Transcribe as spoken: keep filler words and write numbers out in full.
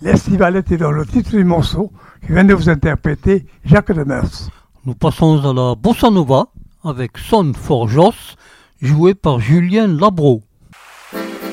L'Estival était dans le titre du morceau que vient de vous interpréter Jacques Demers. Nous passons à la bossa nova avec Son for Jos, joué par Julien Labro.